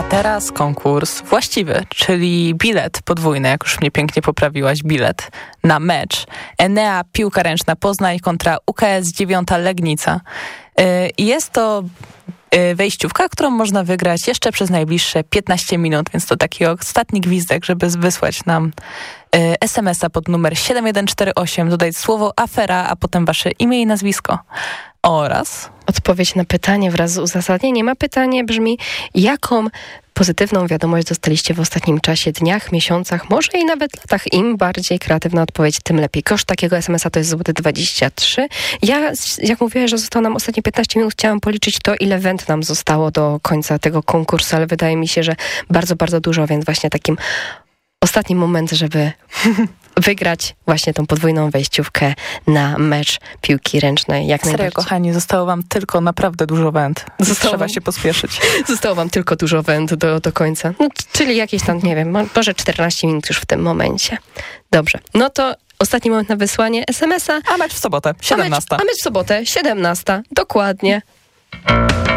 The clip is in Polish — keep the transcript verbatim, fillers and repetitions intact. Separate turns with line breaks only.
teraz konkurs właściwy, czyli bilet podwójny, jak już mnie pięknie poprawiłaś, bilet na mecz Enea Piłka Ręczna Poznań kontra U K S dziewiąta Legnica. Jest to wejściówka, którą można wygrać jeszcze przez najbliższe piętnaście minut, więc to taki ostatni gwizdek, żeby wysłać nam es em es a pod numer siedem jeden cztery osiem, dodać słowo afera, a potem wasze imię i nazwisko oraz
odpowiedź na pytanie wraz z uzasadnieniem. A pytanie brzmi, jaką pozytywną wiadomość dostaliście w ostatnim czasie, dniach, miesiącach, może i nawet latach. Im bardziej kreatywna odpowiedź, tym lepiej. Koszt takiego es em es a to jest złoty dwadzieścia trzy. Ja, jak mówiłem, że zostało nam ostatnie piętnaście minut, chciałam policzyć to, ile węd nam zostało do końca tego konkursu, ale wydaje mi się, że bardzo, bardzo dużo, więc właśnie takim ostatni moment, żeby wygrać właśnie tą podwójną wejściówkę na mecz piłki ręcznej. Jak
Serio,
najbardziej.
kochani, zostało wam tylko naprawdę dużo węd.
Zostało
Trzeba
wam...
się pospieszyć.
Zostało wam tylko dużo węd do, do końca. No, czyli jakieś tam, nie wiem, może czternaście minut już w tym momencie. Dobrze. No to ostatni moment na wysłanie es em es a.
A mecz w sobotę, siedemnasta.
A mecz, a mecz w sobotę, siedemnasta. Dokładnie.